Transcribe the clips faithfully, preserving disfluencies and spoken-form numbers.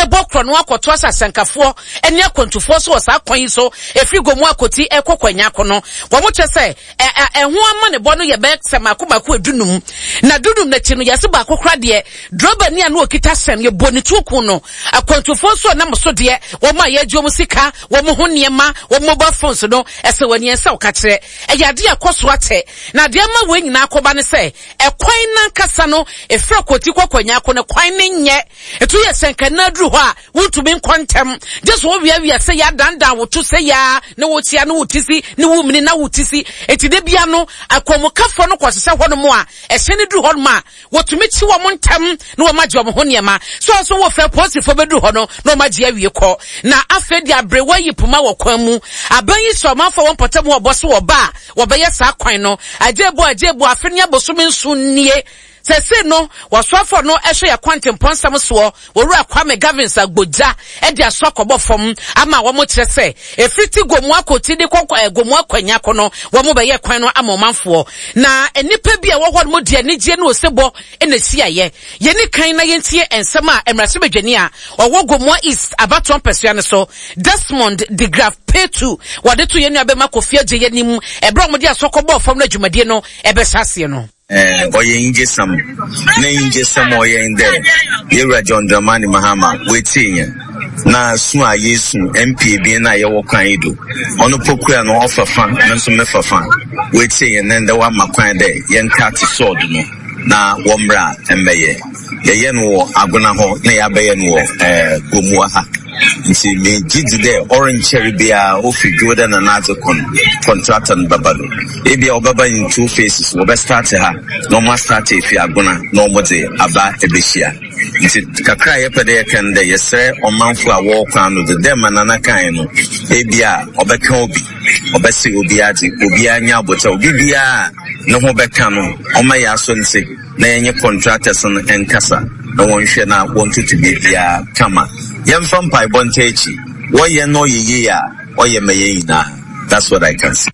ebokro no akoto asasankafo ene akontufo so wasa kwan so efri gomu akoti ekokwanya kono wo mo chese eho ama ne bo no ye be semako mako edunum na dunum na chi no yase ba akokra de droba ni anu okita sem ye boni tuku no akontufo so na moso de wo ma ye dwom sika wo mo ho niema wo mobile phones no ese wani ense o ka kire eyade akoso ate na de ma we nyina akoba ne se ekwan na kasa no efra koti kokwanya kono kwan ne nye etu ye senka na dru ho a wutumi nkontem just wo wia wia se ya danda wo to se ya ne wo tia ne wo tisi ne wo mini na wo tisi etide bia no akomukafo no kwose se ho no mo a ehye ne dru ho no ma wotumi chi wo montem ne wo magye wo ho niema so so wo fra posifo bedru ho no no magye awie ko na afedi abrewa yipuma wo kwan mu abanyi so manfo won potem wo boso wo ba wo be yesa kwan no ajebu ajebu afeni abosomi nsu nie sese no wasofo no ehwe ya kwantempo nsam so woru akwame Gavins agboja e de asokobọ fom ama wo mo kire se efiti gomu akoti de kokko gomu akwanya kono wo mo be ye kwan no amomanfo na enipa bia wo ho mo de anigye no osebo e na siaye ye ni kan na yentie ensem a emrase bedwani a wo gomu East abaton pesua ne so Desmond de Graf P two wade to ye nu abema kofia gye yanim ebro mo de asokobọ fom na dwumade no ebe sase no eh oye inje sam na inje sam oye inde Yewra John Dramani Mahama wetinye na su a Yesu M P bi na ye wo kwan ido ono pokua no ofafa na so mefafa wetinye na nda wa makwan de ye nkati sword no na womra emmeye ye ye no agona ho na ya beye no eh gomua ha nti me gidi de orange cherry bia ofi Jordan na nazo kon contractor babado e bia obaba in two phases we be start ha no more start if you agona no more de aba ebehia nti kakra ye pede ye kan de yesre omanfo a wo kwan no de dem na na kan no e bia obeka obi obese obi ade obi anya abota obi bia no ho beka no oma ya so nti na yenye contractors no enkasa no won hwe na want to be bia kama yemfa mpai bontechi wo ye no ye ya wo ye meye ina. That's what I can say.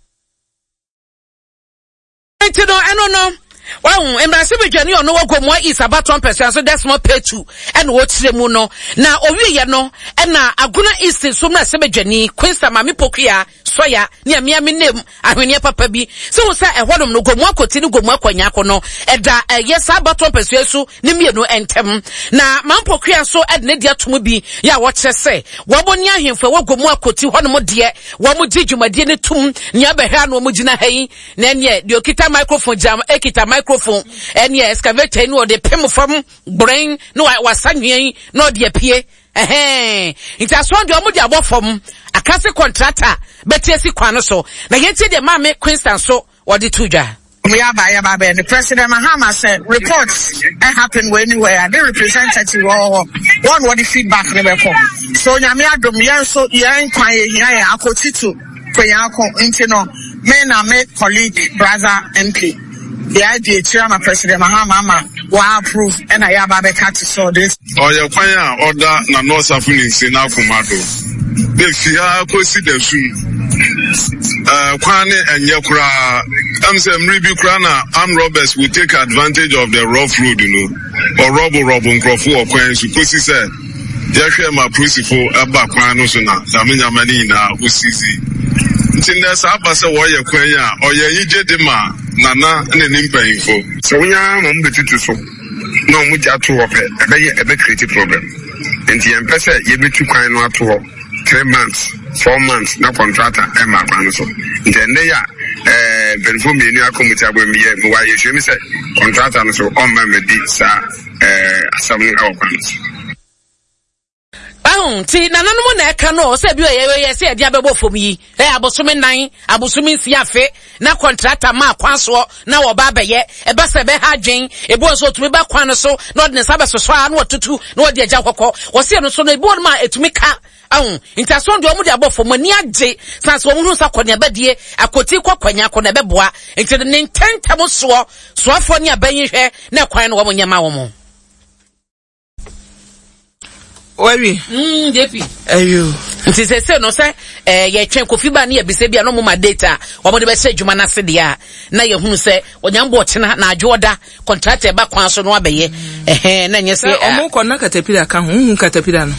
You know, I don't know. Well, embrace bedwani ono wo gomo is about one percent so that's more pay two and what mu no na owie ye no e na aguna is so na se bedwani Queensa mami pokua soya ne amia me nem ahwene papa bi so wo sa e hodom no gomo akoti no gomo akwanya ko no e da yes about one percent so ne mienu entem na mampokua so e ne dia tom bi ya wo kire se wo boni ahemfo wo gomo akoti hodom de wo mo gidwumade ne tum ne abehwa no mo gina hayi na ne de okita microphone jam ekita microphone and yes excavator no de pem from brain no wasanwen no de pie eh it as one de omo de abofom akase contractor betiesi kwan so na yenti de ma me Queensa so wodi tuja we are by about the President Mahama said reports and happen anywhere the representative or one what the feedback never come so nyame adom yen so yen kwan here akotitu kwan intino me na me colleague brother M P the idea chairman President Mahama will approve and I have a cat to saw this. Oh, your fire order na no suffering in Alfumado. If you are considered soon, uh, Kwane and Yakura, I'm saying, Ribu Krana, armed robbers will take advantage of the rough road, you know, or robber robber and Crawford or Queen, because he said, Jackie, my principal, Abba Kwanosona, Damina Manina, who sees it. Tindas abasa wo ye kwanya oye yije de ma nana ne nimpanfo so nya mo mbetutu so no mu ja to ope ebe ye ebe create problem enti en pese ye betu kwan no ato three months four months na contractor e ma kwan so enti ne ya eh benfo me ni akomuti abom ye mo wa ye hwemi se contractor no so on ma me di sa eh asam ni awo kwan so ahun ti nananu mo na eka no se bi oye ye se e dia bebo fom yi e abosome nan abosome nsi afe na contractor ma kwanso na wo ba beye e ba se be ha dwen e bo so tumi ba kwan so na odne sabe so so a na otutu na odi agya kokko wo se no so no e bo ma etumi ka ahun intaso ndo mu de abofom ani agye sanse wo hu sa kwanya badie akoti kwakwanya ko na beboa enti ne ntentamo so so afo ni abanyi hwe na kwan no wo nyama wo mo Wari mm depi ayo nti se se no se eh ye twen Kofi ba na ye bise bia no mo ma data wo mo de be se dwuma na se dia na ye hunu se onyambo otena na adwoda contractor ba kwan so no abeye eh na nye se omo ko na katapila ka hu hu katapila no